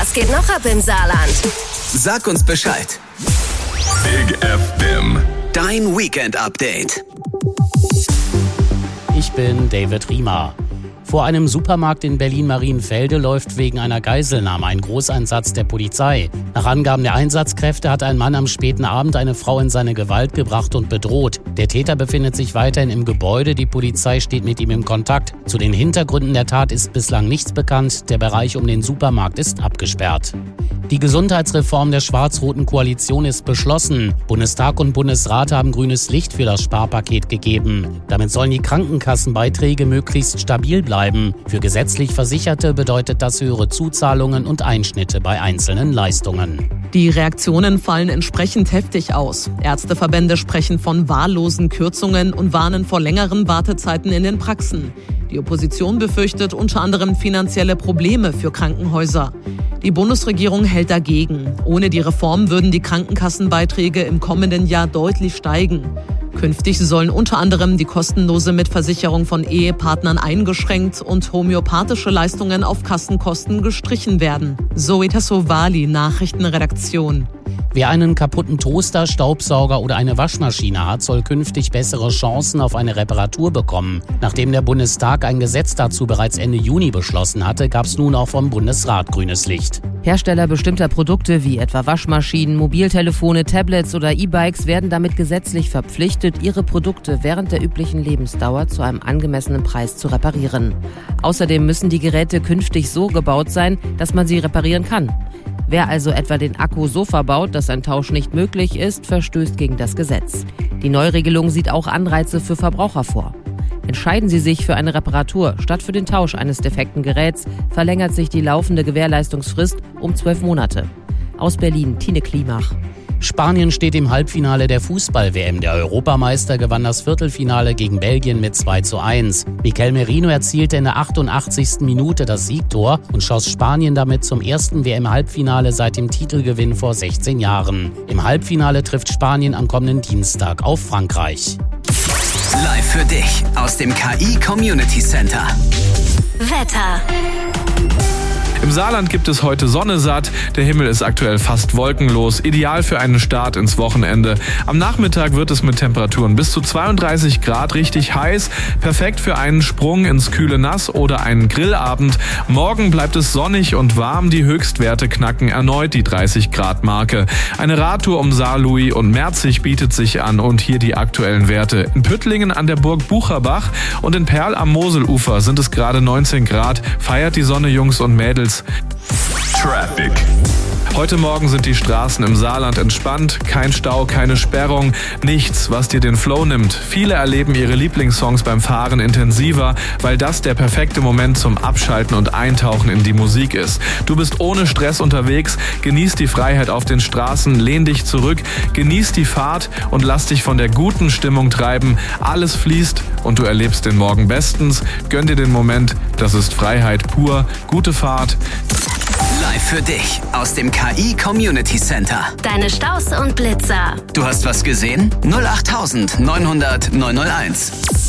Was geht noch ab im Saarland? Sag uns Bescheid. Big FM. Dein Weekend-Update. Ich bin David Riemer. Vor einem Supermarkt in Berlin-Marienfelde läuft wegen einer Geiselnahme ein Großeinsatz der Polizei. Nach Angaben der Einsatzkräfte hat ein Mann am späten Abend eine Frau in seine Gewalt gebracht und bedroht. Der Täter befindet sich weiterhin im Gebäude. Die Polizei steht mit ihm in Kontakt. Zu den Hintergründen der Tat ist bislang nichts bekannt. Der Bereich um den Supermarkt ist abgesperrt. Die Gesundheitsreform der schwarz-roten Koalition ist beschlossen. Bundestag und Bundesrat haben grünes Licht für das Sparpaket gegeben. Damit sollen die Krankenkassenbeiträge möglichst stabil bleiben. Für gesetzlich Versicherte bedeutet das höhere Zuzahlungen und Einschnitte bei einzelnen Leistungen. Die Reaktionen fallen entsprechend heftig aus. Ärzteverbände sprechen von wahllosen Kürzungen und warnen vor längeren Wartezeiten in den Praxen. Die Opposition befürchtet unter anderem finanzielle Probleme für Krankenhäuser. Die Bundesregierung hält dagegen. Ohne die Reform würden die Krankenkassenbeiträge im kommenden Jahr deutlich steigen. Künftig sollen unter anderem die kostenlose Mitversicherung von Ehepartnern eingeschränkt und homöopathische Leistungen auf Kassenkosten gestrichen werden. Zoe Tassovali, Nachrichtenredaktion. Wer einen kaputten Toaster, Staubsauger oder eine Waschmaschine hat, soll künftig bessere Chancen auf eine Reparatur bekommen. Nachdem der Bundestag ein Gesetz dazu bereits Ende Juni beschlossen hatte, gab es nun auch vom Bundesrat grünes Licht. Hersteller bestimmter Produkte wie etwa Waschmaschinen, Mobiltelefone, Tablets oder E-Bikes werden damit gesetzlich verpflichtet, ihre Produkte während der üblichen Lebensdauer zu einem angemessenen Preis zu reparieren. Außerdem müssen die Geräte künftig so gebaut sein, dass man sie reparieren kann. Wer also etwa den Akku so verbaut, dass ein Tausch nicht möglich ist, verstößt gegen das Gesetz. Die Neuregelung sieht auch Anreize für Verbraucher vor. Entscheiden Sie sich für eine Reparatur statt für den Tausch eines defekten Geräts, verlängert sich die laufende Gewährleistungsfrist um 12 Monate. Aus Berlin, Tine Klimach. Spanien steht im Halbfinale der Fußball-WM. Der Europameister gewann das Viertelfinale gegen Belgien mit 2:1. Mikel Merino erzielte in der 88. Minute das Siegtor und schoss Spanien damit zum ersten WM-Halbfinale seit dem Titelgewinn vor 16 Jahren. Im Halbfinale trifft Spanien am kommenden Dienstag auf Frankreich. Live für dich aus dem KI Community Center. Wetter. Im Saarland gibt es heute Sonne satt, der Himmel ist aktuell fast wolkenlos, ideal für einen Start ins Wochenende. Am Nachmittag wird es mit Temperaturen bis zu 32 Grad richtig heiß, perfekt für einen Sprung ins kühle Nass oder einen Grillabend. Morgen bleibt es sonnig und warm, die Höchstwerte knacken erneut die 30 Grad Marke. Eine Radtour um Saarlouis und Merzig bietet sich an und hier die aktuellen Werte. In Püttlingen an der Burg Bucherbach und in Perl am Moselufer sind es gerade 19 Grad, feiert die Sonne, Jungs und Mädels. Traffic. Heute Morgen sind die Straßen im Saarland entspannt, kein Stau, keine Sperrung, nichts, was dir den Flow nimmt. Viele erleben ihre Lieblingssongs beim Fahren intensiver, weil das der perfekte Moment zum Abschalten und Eintauchen in die Musik ist. Du bist ohne Stress unterwegs, genieß die Freiheit auf den Straßen, lehn dich zurück, genieß die Fahrt und lass dich von der guten Stimmung treiben. Alles fließt und du erlebst den Morgen bestens. Gönn dir den Moment, das ist Freiheit pur. Gute Fahrt. Live für dich aus dem KI Community Center. Deine Staus und Blitzer. Du hast was gesehen? 08900 901.